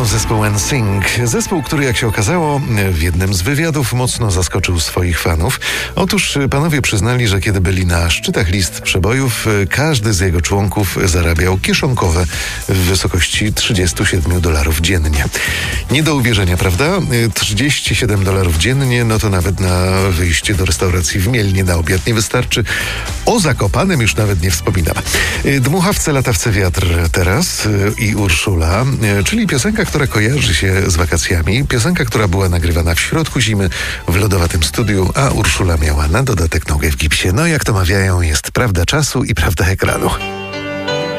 zespół NSYNC. Zespół, który jak się okazało w jednym z wywiadów mocno zaskoczył swoich fanów. Otóż panowie przyznali, że kiedy byli na szczytach list przebojów, każdy z jego członków zarabiał kieszonkowe w wysokości $37 dziennie. Nie do uwierzenia, prawda? $37 dziennie, no to nawet na wyjście do restauracji w Mielnie na obiad nie wystarczy. O Zakopanem już nawet nie wspominam. Dmuchawce, latawce, wiatr teraz i Urszula, czyli piosenka, która kojarzy się z wakacjami. Piosenka, która była nagrywana w środku zimy w lodowatym studiu, a Urszula miała na dodatek nogę w gipsie. No jak to mawiają, jest prawda czasu i prawda ekranu.